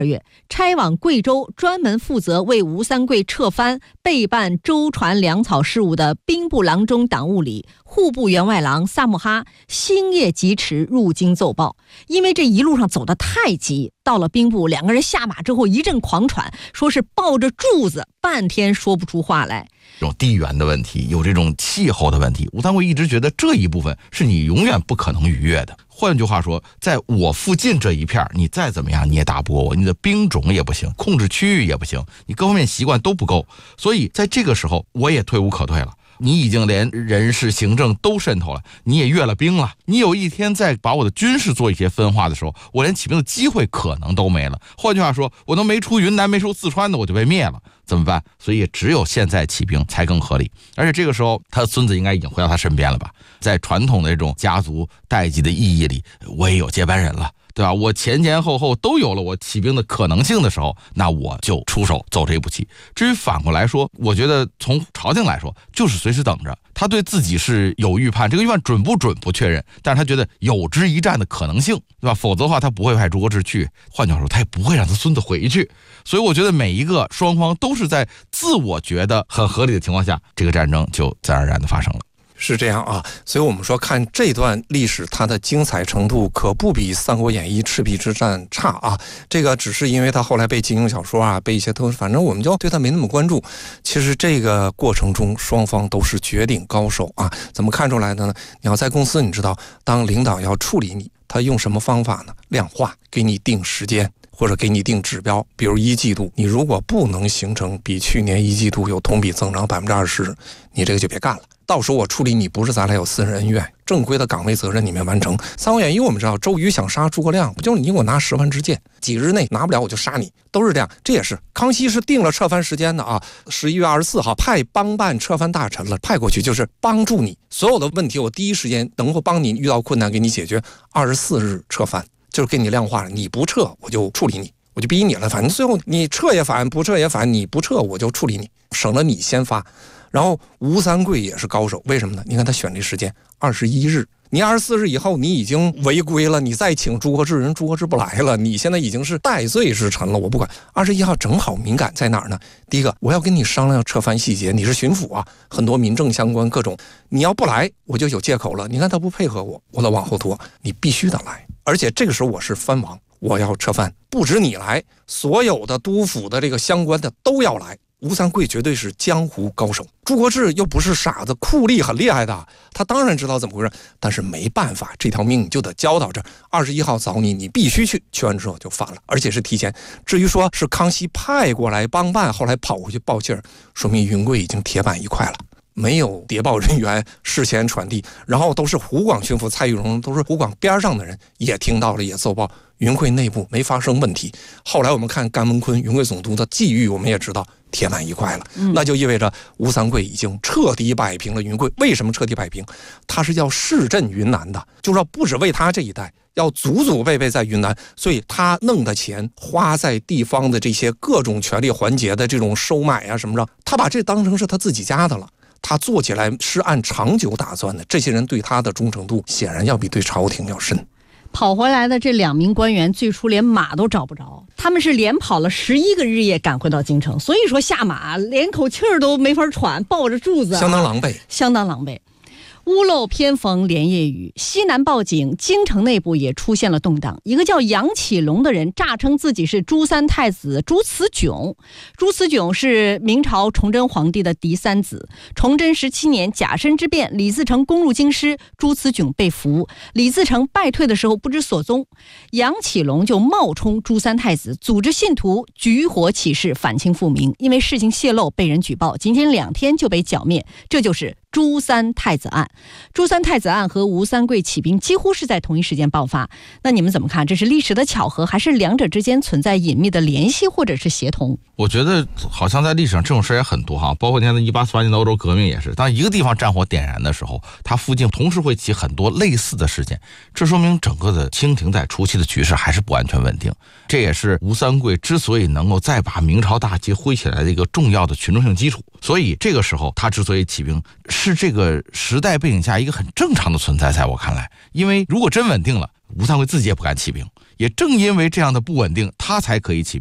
月，差往贵州专门负责为吴三桂撤藩备办舟船粮草事务的兵部郎中党务里户部员外郎萨木哈星夜疾驰入京奏报，因为这一路上走得太急，到了兵部，两个人下马之后一阵狂喘，说是抱着柱子半天说不出话来。 有地缘的问题，有这种气候的问题，吴三桂一直觉得这一部分是你永远不可能逾越的。换句话说，在我附近这一片，你再怎么样你也打不过我，你的兵种也不行，控制区域也不行，你各方面习惯都不够，所以在这个时候我也退无可退了。你已经连人事行政都渗透了，你也阅了兵了，你有一天再把我的军事做一些分化的时候，我连起兵的机会可能都没了。换句话说，我都没出云南没出四川的我就被灭了，怎么办？所以只有现在起兵才更合理。而且这个时候他的孙子应该已经回到他身边了吧，在传统的这种家族代际的意义里，我也有接班人了，对吧？我前前后后都有了我起兵的可能性的时候，那我就出手走这一步棋。至于反过来说，我觉得从朝廷来说就是随时等着，他对自己是有预判，这个预判准不准不确认，但是他觉得有之一战的可能性，对吧？否则的话他不会派朱国治去，换句话说他也不会让他孙子回去。所以我觉得每一个双方都是在自我觉得很合理的情况下，这个战争就自然而然的发生了。 是这样啊，所以我们说看这段历史，它的精彩程度可不比《三国演义》赤壁之战差啊。这个只是因为它后来被金庸小说啊，被一些反正我们就对它没那么关注。其实这个过程中，双方都是绝顶高手啊。怎么看出来的呢？你要在公司，你知道，当领导要处理你，他用什么方法呢？量化，给你定时间。或者给你定指标，比如一季度，你如果不能形成比去年一季度有同比增长20%，你这个就别干了。到时候我处理你不是咱俩有私人恩怨，正规的岗位责任你没完成。《三国演义》我们知道，周瑜想杀诸葛亮，不就是你给我拿10万支箭，几日内拿不了我就杀你，都是这样。这也是康熙是定了撤藩时间的啊，11月24号派帮办撤藩大臣了，派过去就是帮助你所有的问题，我第一时间能够帮你遇到困难给你解决，24日撤藩。就是给你量化了，你不撤我就处理你，我就逼你了，反正最后你撤也反，不撤也反，你不撤我就处理你，省了你先发。然后吴三桂也是高手，为什么呢？你看他选这时间21日，你24日以后你已经违规了，你再请朱国治，人朱国治不来了，你现在已经是戴罪之臣了，我不管。21号正好敏感在哪儿呢？第一个，我要跟你商量撤藩细节，你是巡抚啊，很多民政相关各种，你要不来我就有借口了。你看他不配合我，我得往后拖，你必须得来。而且这个时候我是藩王，我要撤藩，不止你来，所有的督府的这个相关的都要来。吴三桂绝对是江湖高手，朱国治又不是傻子，酷吏很厉害的，他当然知道怎么回事，但是没办法，这条命就得交到这儿。21号找你，你必须去，去完之后就发了，而且是提前。至于说是康熙派过来帮办，后来跑回去报信儿，说明云贵已经铁板一块了。没有谍报人员事先传递，然后都是湖广巡抚蔡玉荣，都是湖广边上的人也听到了，也奏报云贵内部没发生问题。后来我们看甘文坤云贵总督的际遇，我们也知道铁板一块了，那就意味着吴三桂已经彻底摆平了云贵。为什么彻底摆平？他是要市镇云南的，就是要不止为他这一代，要祖祖辈辈在云南，所以他弄的钱花在地方的这些各种权力环节的这种收买啊什么的，他把这当成是他自己家的了。他做起来是按长久打算的，这些人对他的忠诚度显然要比对朝廷要深。 跑回来的这2名官员最初连马都找不着，他们是连跑了11个日夜赶回到京城，所以说下马连口气儿都没法喘，抱着柱子， 相当狼狈， 相当狼狈。屋漏偏逢连夜雨，西南报警，京城内部也出现了动荡。一个叫杨启隆的人诈称自己是朱三太子朱慈炯。朱慈炯是明朝崇祯皇帝的嫡3子。崇祯17年甲申之变，李自成攻入京师，朱慈炯被俘，李自成败退的时候不知所踪，杨启隆就冒充朱三太子，组织信徒举火起事，反清复明。因为事情泄露被人举报，仅仅2天就被剿灭，这就是朱三太子案。朱三太子案和吴三桂起兵几乎是在同一时间爆发，那你们怎么看？这是历史的巧合，还是两者之间存在隐秘的联系或者是协同？ 我觉得好像在历史上这种事也很多哈，包括你看1848年的欧洲革命也是，当一个地方战火点燃的时候，它附近同时会起很多类似的事件，这说明整个的清廷在初期的局势还是不完全稳定。这也是吴三桂之所以能够再把明朝大旗挥起来的一个重要的群众性基础。所以这个时候他之所以起兵，是这个时代背景下一个很正常的存在，在我看来，因为如果真稳定了，吴三桂自己也不敢起兵， 也正因为这样的不稳定，他才可以起